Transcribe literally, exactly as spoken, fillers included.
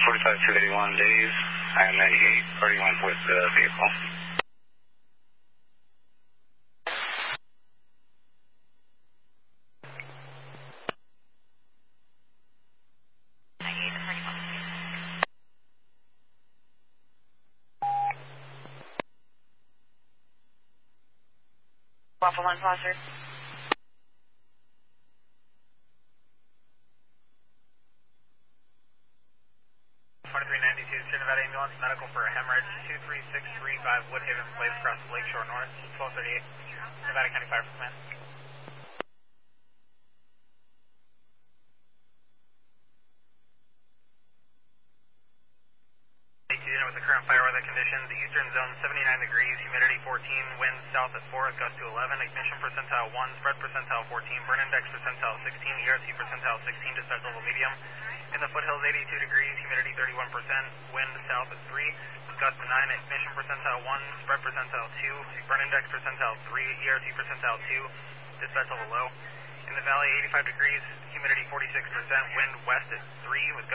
forty-five two eighty-one days. I am ninety-eight, already went with the vehicle. Waffle One Foster. twenty-three ninety-two, Sierra Nevada Ambulance, medical for a hemorrhage, two three six three five Woodhaven Place, across the Lakeshore North, twelve thirty-eight, Nevada County Fire Command. Unit with the current fire weather conditions, eastern zone seventy-nine degrees, humidity fourteen, wind south at four, gust to eleven, ignition percentile one, spread percentile fourteen, burn index percentile sixteen, E R C percentile sixteen, dispatch level medium. In the foothills eighty-two degrees, humidity thirty-one percent, wind south at three, gust to nine, ignition percentile one, spread percentile two, burn index percentile three, E R C percentile two, dispatch level low. In the valley eighty-five degrees, humidity forty-six percent, wind west at three with